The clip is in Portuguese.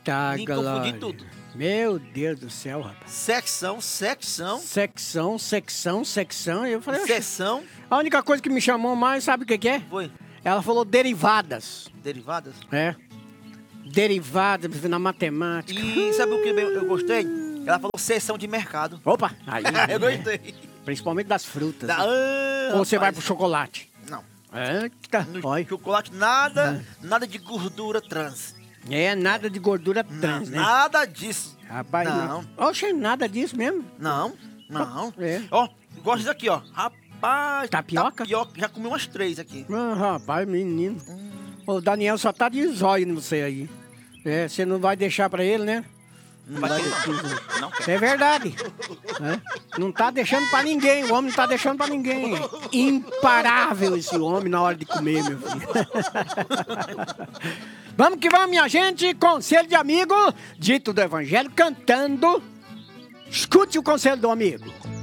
Eita, Me galera. confundi tudo. Meu Deus do céu, rapaz. Secção. Secção. Eu falei, oxe, Seção. a única coisa que me chamou mais, sabe o que é? Foi. Ela falou derivadas. Derivadas. É. Derivadas na matemática. E sabe o que eu gostei? Ela falou seção de mercado. Opa, aí. Eu gostei. Principalmente das frutas. Da, Ou você vai rapaz. pro chocolate? Não. Eita, No olha. chocolate, nada de gordura trans. É, nada de gordura trans, né? Nada disso. Rapaz, Não. Oxe, nada disso mesmo. Não. É. Ó, gosto disso aqui, ó. Rapaz. Tapioca? Já comi umas 3 aqui. Ah, rapaz, menino. O Daniel só tá de zóio no você aí. É, você não vai deixar pra ele, né? Não vai querer, não. Não quer. É verdade. É. Não tá deixando pra ninguém. O homem não tá deixando pra ninguém. Imparável esse homem na hora de comer, meu filho. Vamos que vamos, minha gente. Conselho de amigo, dito do Evangelho, cantando. Escute o conselho do amigo.